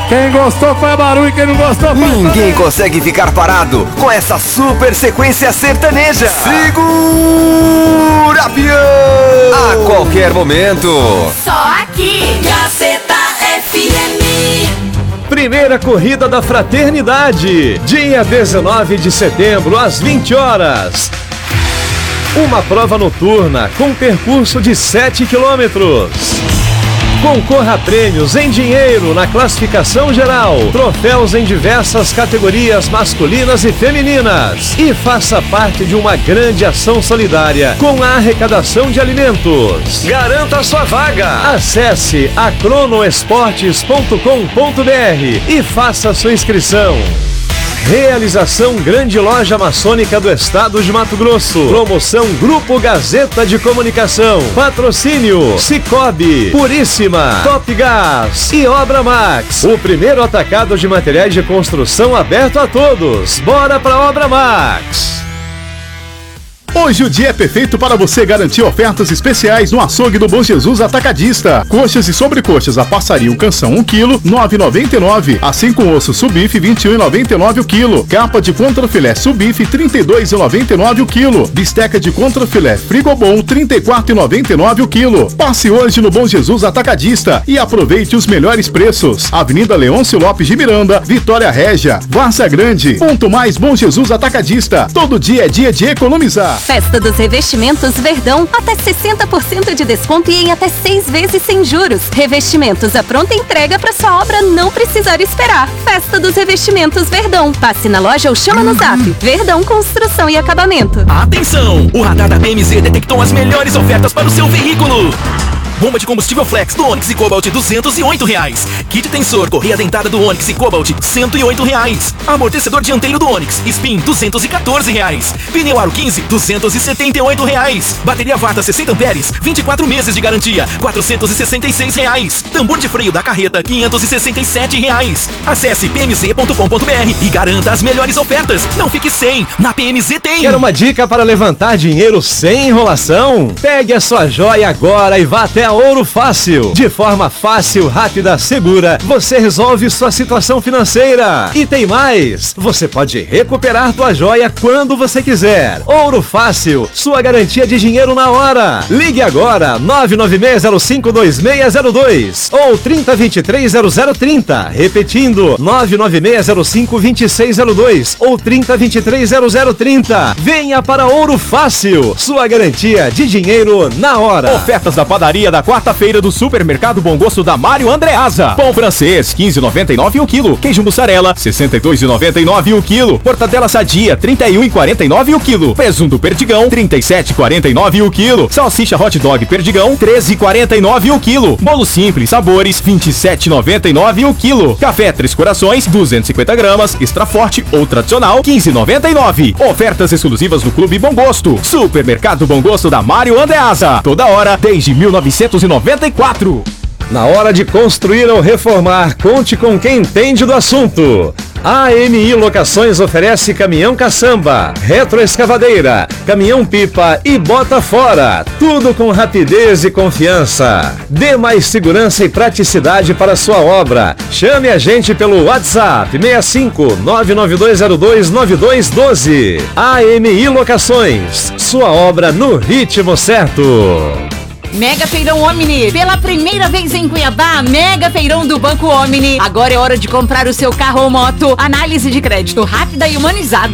Quem gostou faz barulho, quem não gostou faz... Ninguém consegue ficar parado com essa super sequência sertaneja. Segura, peão! A qualquer momento. Só aqui, Gazeta FM. Primeira corrida da Fraternidade, dia 19 de setembro, às 20 horas. Uma prova noturna com percurso de 7 quilômetros. Concorra a prêmios em dinheiro na classificação geral, troféus em diversas categorias masculinas e femininas. E faça parte de uma grande ação solidária com a arrecadação de alimentos. Garanta sua vaga. Acesse acronoesportes.com.br e faça sua inscrição. Realização Grande Loja Maçônica do Estado de Mato Grosso. Promoção Grupo Gazeta de Comunicação. Patrocínio Cicobi, Puríssima, Top Gás e Obra Max. O primeiro atacado de materiais de construção aberto a todos. Bora pra Obra Max! Hoje o dia é perfeito para você garantir ofertas especiais no açougue do Bom Jesus Atacadista. Coxas e sobrecoxas a passarinho canção 1 kg, 9,99. Assim com osso subife, 21,99 o quilo. Capa de contrafilé subife, 32,99 o quilo. Bisteca de contrafilé frigobom, 34,99 o quilo. Passe hoje no Bom Jesus Atacadista e aproveite os melhores preços. Avenida Leôncio Lopes de Miranda, Vitória Régia, Várzea Grande. Ponto mais Bom Jesus Atacadista. Todo dia é dia de economizar. Festa dos Revestimentos Verdão, até 60% de desconto e em até 6 vezes sem juros. Revestimentos à pronta entrega para sua obra não precisar esperar. Festa dos Revestimentos Verdão. Passe na loja ou chama no zap. Verdão Construção e Acabamento. Atenção! O radar da PMZ detectou as melhores ofertas para o seu veículo. Bomba de combustível Flex do Onix e Cobalt, R$208. Kit tensor, correia dentada do Onix e Cobalt, R$108. Amortecedor dianteiro do Onix, Spin, R$214. Pneu Aro 15, R$278. Bateria Varta 60 amperes, 24 meses de garantia, R$466. Tambor de freio da carreta, R$567. Acesse pmz.com.br e garanta as melhores ofertas. Não fique sem, na PMZ tem. Quer uma dica para levantar dinheiro sem enrolação? Pegue a sua joia agora e vá até a Ouro Fácil. De forma fácil, rápida, segura, você resolve sua situação financeira. E tem mais, você pode recuperar tua joia quando você quiser. Ouro Fácil, sua garantia de dinheiro na hora. Ligue agora, 996052602 ou 30230030. Repetindo, 996052602 ou 30230030. Venha para Ouro Fácil, sua garantia de dinheiro na hora. Ofertas da padaria da quarta-feira do Supermercado Bom Gosto da Mário Andreasa. Pão francês, 15,99 o quilo. Queijo mussarela, 62,99 o quilo. Mortadela sadia, 31,49 o quilo. Presunto perdigão, 37,49 o quilo. Salsicha hot dog perdigão, 13,49 o quilo. Bolo simples sabores, 27,99 o quilo. Café Três Corações, 250 gramas, extra forte ou tradicional, 15,99. Ofertas exclusivas do Clube Bom Gosto. Supermercado Bom Gosto da Mário Andreasa. Toda hora, desde 1994. Na hora de construir ou reformar, conte com quem entende do assunto. A AMI Locações oferece caminhão caçamba, retroescavadeira, caminhão pipa e bota fora. Tudo com rapidez e confiança. Dê mais segurança e praticidade para sua obra. Chame a gente pelo WhatsApp 65 99202 9212. AMI Locações, sua obra no ritmo certo. Mega Feirão Omni, pela primeira vez em Cuiabá, Mega Feirão do Banco Omni. Agora é hora de comprar o seu carro ou moto. Análise de crédito rápida e humanizada.